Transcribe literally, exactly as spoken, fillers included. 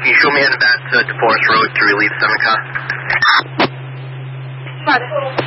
Can you show me in back to DeForest Road to relieve Seneca? Got it.